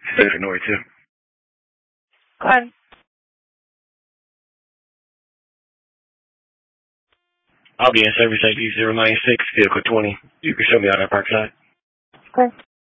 Safe for Nori too. Go ahead. I'll be in service ID 096, vehicle 20. You can show me out at Parkside. Okay.